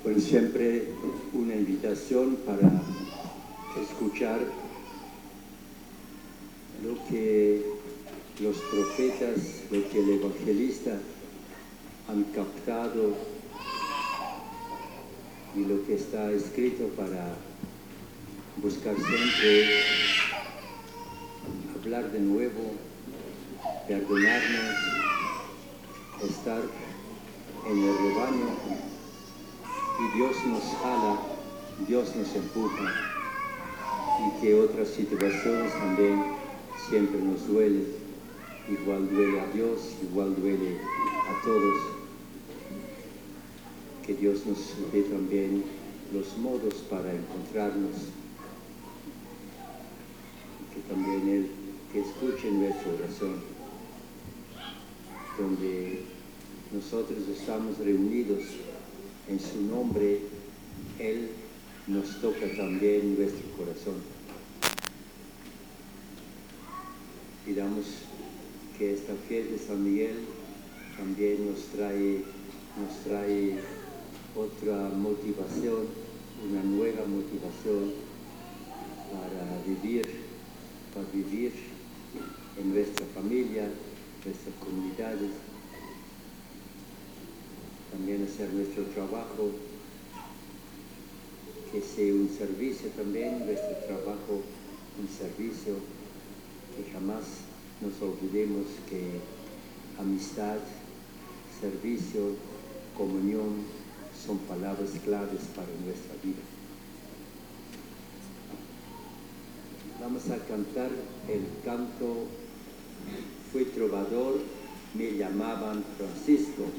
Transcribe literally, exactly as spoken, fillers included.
Bueno, siempre una invitación para escuchar lo que los profetas, lo que el evangelista han captado y lo que está escrito para buscar siempre hablar de nuevo, perdonarnos, estar en el rebaño, y Dios nos jala, Dios nos empuja, y que otras situaciones también siempre nos duelen, igual duele a Dios, igual duele a todos, que Dios nos dé también los modos para encontrarnos, que también Él, que escuche nuestra oración, donde nosotros estamos reunidos en su nombre, Él nos toca también nuestro corazón. Pidamos que esta fiesta de San Miguel también nos trae, nos trae otra motivación, una nueva motivación para vivir, para vivir en nuestra familia, en nuestras comunidades, también hacer nuestro trabajo, que sea un servicio también, nuestro trabajo, un servicio, que jamás nos olvidemos que amistad, servicio, comunión son palabras claves para nuestra vida. Vamos a cantar el canto Fui trovador, me llamaban Francisco.